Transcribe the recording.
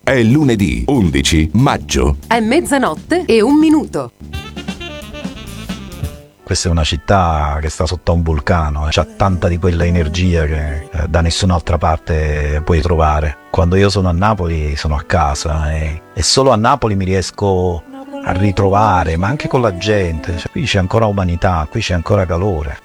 È lunedì 11 maggio. È 00:01. Questa è una città che sta sotto a un vulcano, c'ha tanta di quella energia che da nessun'altra parte puoi trovare. Quando io sono a Napoli sono a casa e solo a Napoli mi riesco a ritrovare, ma anche con la gente. Cioè, qui c'è ancora umanità, qui c'è ancora calore.